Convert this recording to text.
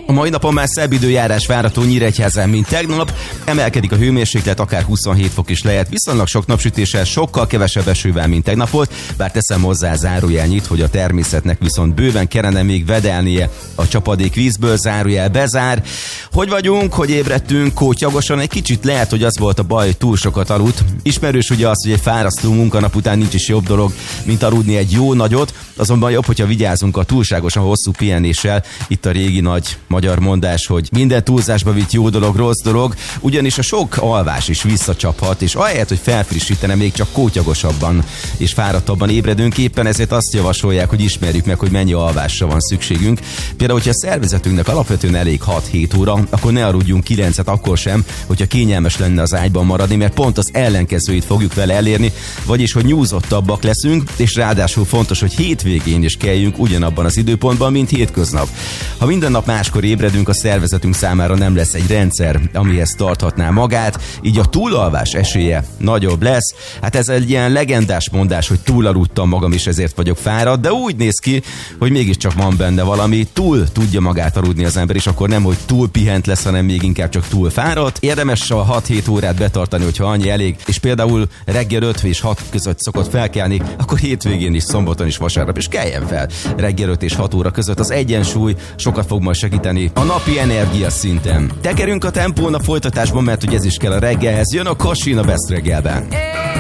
A mai napon már szebb időjárás várható Nyíregyházán, mint tegnap. Emelkedik a hőmérséklet, akár 27 fok is lehet. Viszonylag sok napsütéssel, sokkal kevesebb esővel, mint tegnap volt. Bár teszem hozzá zárójelnyit, hogy a természetnek viszont bőven kellene még vedelnie a csapadék vízből, zárójel bezár. Hogy vagyunk, hogy ébredtünk? Kótyagosan, egy kicsit lehet, hogy az volt a baj, hogy túl sokat aludt. Ismerős ugye az, hogy egy fárasztó munkanap után nincs is jobb dolog, mint aludni egy jó nagyot. Azonban jobb, hogyha vigyázunk a túlságosan hosszú pihenéssel. Itt a régi nagy magyar mondás, hogy minden túlzásba vitt jó dolog, rossz dolog, ugyanis a sok alvás is visszacsaphat, és ahelyett, hogy felfrissítene, még csak kótyagosabban és fáradtabban ébredünk, éppen ezért azt javasolják, hogy ismerjük meg, hogy mennyi alvásra van szükségünk. Például, hogyha a szervezetünknek alapvetően elég 6-7 óra, akkor ne aludjunk 9-et akkor sem, hogyha kényelmes lenne az ágyban maradni, mert pont az ellenkezőit fogjuk vele elérni, vagyis, hogy nyúzottabbak leszünk, és ráadásul fontos, hogy hétvégén is kelljünk ugyanabban az időpontban, mint hétköznap. Ha minden nap máskor ébredünk, a szervezetünk számára nem lesz egy rendszer, amihez tarthatná magát, így a túlalvás esélye nagyobb lesz. Hát ez egy ilyen legendás mondás, hogy túlaludtam magam is, ezért vagyok fáradt, de úgy néz ki, hogy mégiscsak van benne valami, túl tudja magát aludni az ember, és akkor nem, hogy túl pihent lesz, hanem még inkább csak túl fáradt. Érdemes a 6-7 órát betartani, hogyha annyi elég, és például reggel 5 és 6 között szokott felkelni, akkor hétvégén is, szombaton is, vasárnap is keljen fel reggel 5 és 6 óra között. Az egyensúly sokat fog majd segíteni a napi energia szinten. Tekerünk a tempón a folytatásban, mert hogy ez is kell a reggelhez. Jön a Kosin a Best reggelben.